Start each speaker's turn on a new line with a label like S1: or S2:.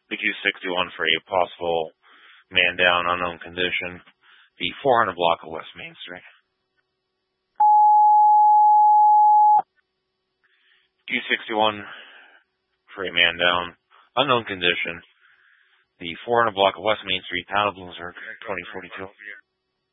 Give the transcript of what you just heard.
S1: The Q61 for a possible man down, unknown condition. The 400 block of West Main Street. Q61 for a man down, unknown condition. The 400 block of West Main Street, town of Bloomsburg, 2042.